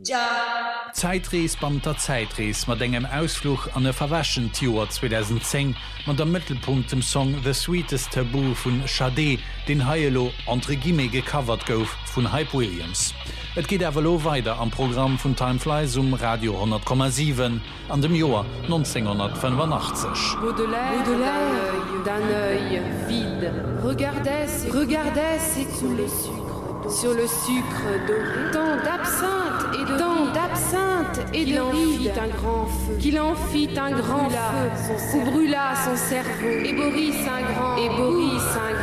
Zeitrees beim der Zeitrees mat engem Ausflug an e verwaschen Tour 2010 man der Mittelpunkt im Song The Sweetest Taboo vun Sade, den Haielo entre Gimme gecovert gouf vun Hype Williams. Et geht evelo weiter am Programm vun Timeflies Radio 10,7 an dem Joar 1985. Baudelaire d'un œil vide regardait c'est sur le sucre doré tant d'absinthe et de qu'il en fit un grand feu, qui brûla son cerveau et Boris un grand